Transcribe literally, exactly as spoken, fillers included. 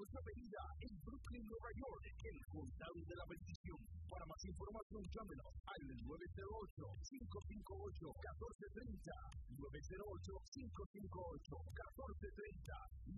nuestra avenida en Brooklyn, Nueva York, el condado de la bendición. Para más información, llámenos al nueve cero ocho, cinco cinco ocho, uno cuatro tres cero, nueve cero ocho, cinco cinco ocho, uno cuatro tres cero.